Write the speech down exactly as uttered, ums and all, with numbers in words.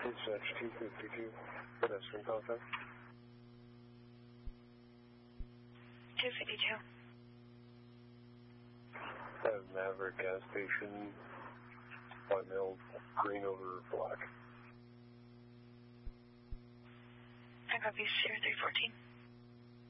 Dispatch two fifty-two, pedestrian contact. two fifty-two. At Maverick gas station, white male, green over black. I copy zero three fourteen.